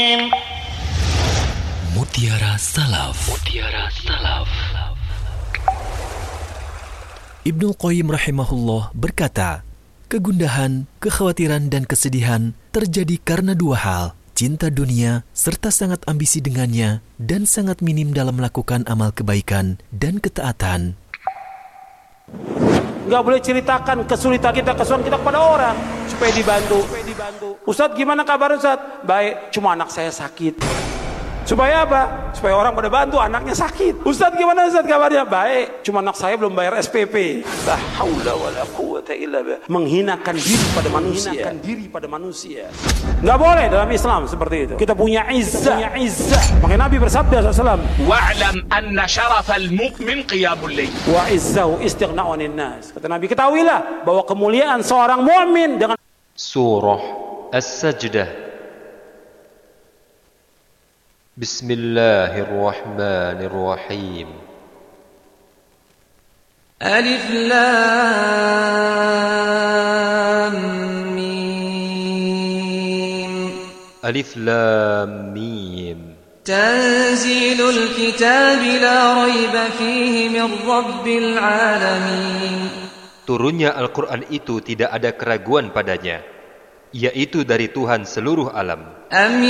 Mutiara Salaf. Ibnu Qayyim rahimahullah berkata, kegundahan, kekhawatiran dan kesedihan terjadi karena dua hal, cinta dunia serta sangat ambisi dengannya dan sangat minim dalam melakukan amal kebaikan dan ketaatan. Nggak boleh ceritakan kesulitan kita kepada orang supaya dibantu. Ustadz, gimana kabar Ustadz? Baik, cuma anak saya sakit. Supaya apa? Supaya orang pada bantu, anaknya sakit. Ustadz, gimana Ustadz kabarnya? Baik, cuma anak saya belum bayar SPP. La haula wala quwwata illa billah. Menghinakan diri pada manusia. Nggak boleh dalam Islam seperti itu. Kita punya izzah. Makanya Nabi bersabda SAW, wa'lam anna syarafal mu'min qiyamul layl wa izzahu istighna'u 'anil nas. Kata Nabi, ketahuilah bahwa kemuliaan seorang mukmin dengan Surah As-Sajdah. Bismillahirrahmanirrahim. Alif Lam Mim. Alif Lam Mim. Tanzilul kitabi la raiba fihi min rabbil alamin. Turunnya Al-Quran itu tidak ada keraguan padanya, yaitu dari Tuhan seluruh alam.